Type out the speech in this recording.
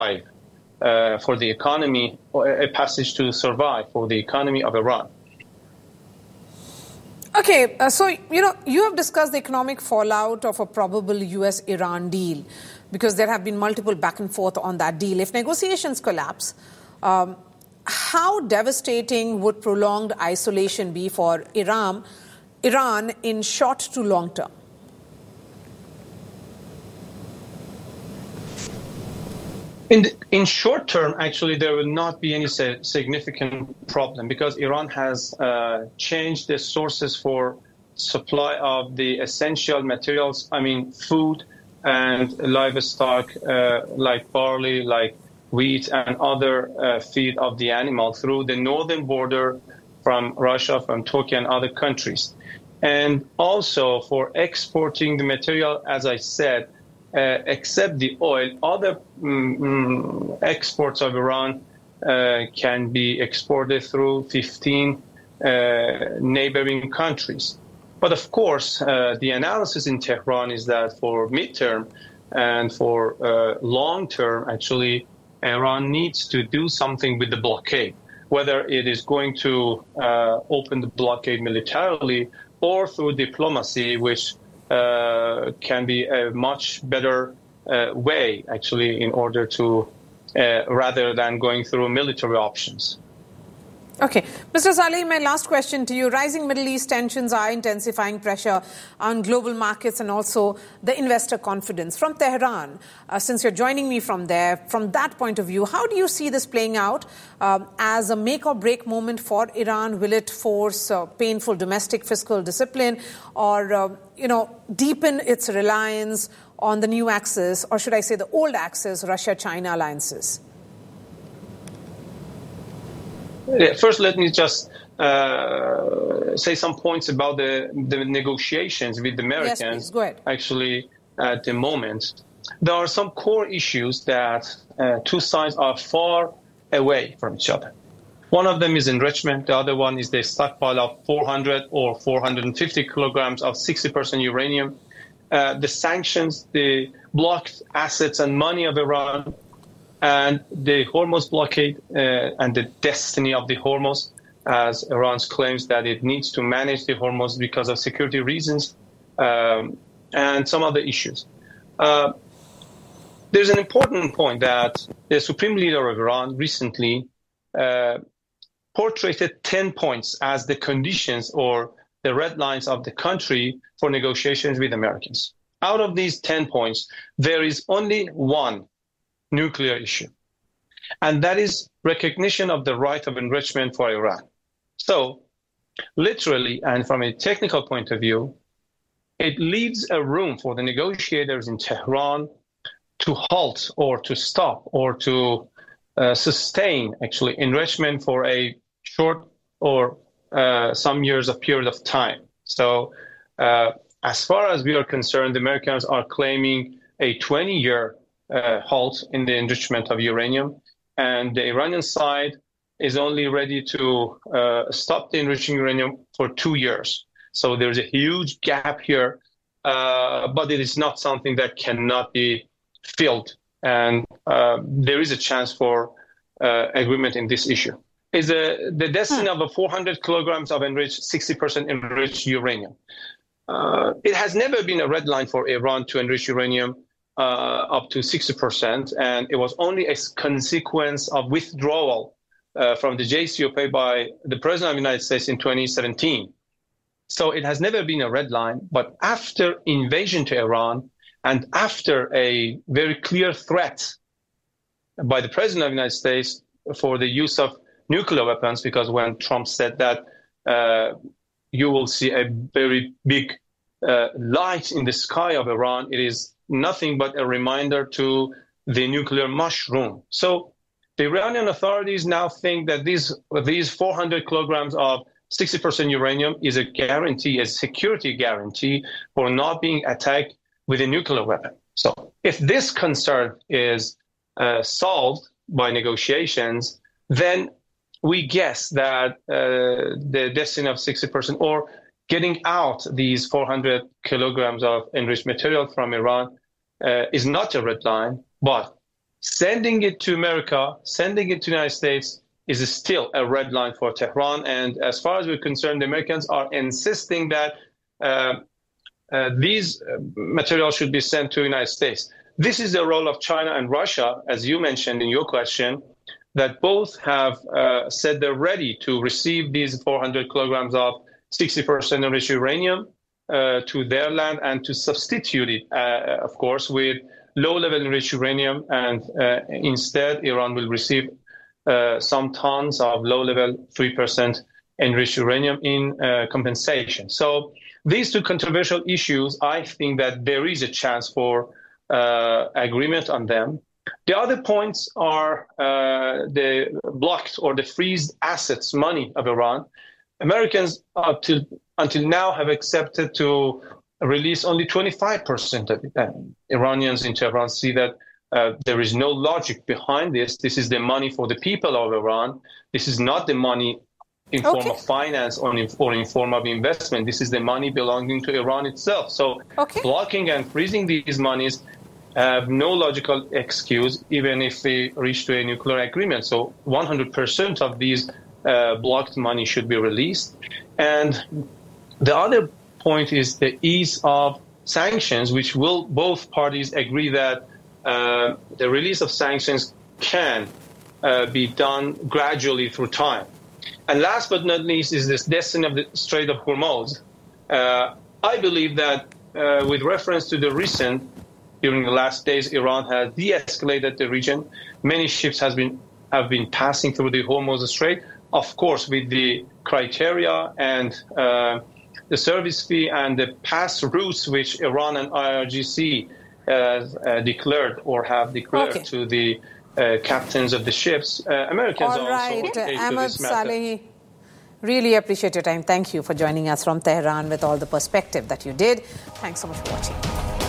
for the economy, or a passage to survive for the economy of Iran. Okay, so, you have discussed the economic fallout of a probable U.S.-Iran deal because there have been multiple back and forth on that deal. If negotiations collapse, how devastating would prolonged isolation be for Iran in short to long term? In short term, actually, there will not be any significant problem because Iran has changed the sources for supply of the essential materials, food and livestock, like barley, like wheat and other feed of the animal through the northern border from Russia, from Turkey and other countries. And also for exporting the material, as I said, except the oil, other exports of Iran can be exported through 15 neighboring countries. But of course, the analysis in Tehran is that for midterm and for long term, actually, Iran needs to do something with the blockade, whether it is going to open the blockade militarily or through diplomacy, which can be a much better way, actually, in order to, rather than going through military options. Okay. Mr. Saleh, my last question to you. Rising Middle East tensions are intensifying pressure on global markets and also the investor confidence. From Tehran, since you're joining me from there, from that point of view, how do you see this playing out as a make or break moment for Iran? Will it force painful domestic fiscal discipline or, deepen its reliance on the new axis, or should I say the old axis, Russia-China alliances? First, let me just say some points about the negotiations with the Americans. Yes, please. Go ahead. Actually, at the moment, there are some core issues that two sides are far away from each other. One of them is enrichment. The other one is the stockpile of 400 or 450 kilograms of 60% uranium. The sanctions, the blocked assets and money of Iran, and the Hormuz blockade and the destiny of the Hormuz, as Iran claims that it needs to manage the Hormuz because of security reasons, and some other issues. There's an important point that the Supreme Leader of Iran recently portrayed 10 points as the conditions or the red lines of the country for negotiations with Americans. Out of these 10 points, there is only one nuclear issue, and that is recognition of the right of enrichment for Iran. So, literally, and from a technical point of view, it leaves a room for the negotiators in Tehran to halt or to stop or to sustain, actually, enrichment for a short or some years of period of time. So, as far as we are concerned, the Americans are claiming a 20-year halt in the enrichment of uranium, and the Iranian side is only ready to stop the enriching uranium for 2 years. So there's a huge gap here, but it is not something that cannot be filled, and there is a chance for agreement in this issue. Is the destiny of 400 kilograms of enriched, 60% enriched uranium. It has never been a red line for Iran to enrich uranium up to 60%, and it was only a consequence of withdrawal from the JCPOA by the President of the United States in 2017. So it has never been a red line, but after invasion to Iran and after a very clear threat by the President of the United States for the use of nuclear weapons, because when Trump said that you will see a very big light in the sky of Iran, it is nothing but a reminder to the nuclear mushroom. So the Iranian authorities now think that these 400 kilograms of 60% uranium is a guarantee, a security guarantee for not being attacked with a nuclear weapon. So if this concern is solved by negotiations, then we guess that the destiny of 60% or getting out these 400 kilograms of enriched material from Iran is not a red line, but Sending it to America, sending it to the United States is still a red line for Tehran. And as far as we're concerned, the Americans are insisting that these materials should be sent to the United States. This is the role of China and Russia, as you mentioned in your question, that both have said they're ready to receive these 400 kilograms of 60% enriched uranium to their land and to substitute it, of course, with low-level enriched uranium. And instead, Iran will receive some tons of low-level 3% enriched uranium in compensation. So these two controversial issues, I think that there is a chance for agreement on them. The other points are the blocked or the freezed assets, money of Iran. Americans until now have accepted to release only 25% of it. Iranians in Tehran see that there is no logic behind this. This is the money for the people of Iran. This is not the money in form of finance or in form of investment. This is the money belonging to Iran itself. So blocking and freezing these monies have no logical excuse, even if we reach to a nuclear agreement. So 100% of these blocked money should be released. And the other point is the ease of sanctions, which will both parties agree that the release of sanctions can be done gradually through time. And last but not least is this destiny of the Strait of Hormuz. I believe that with reference to the recent, during the last days, Iran has de-escalated the region. Many ships have been passing through the Hormuz Strait, of course, with the criteria and the service fee and the pass routes which Iran and IRGC declared or have declared to the captains of the ships. Americans are also okay Ahmed to this matter. Salehi, really appreciate your time. Thank you for joining us from Tehran with all the perspective that you did. Thanks so much for watching.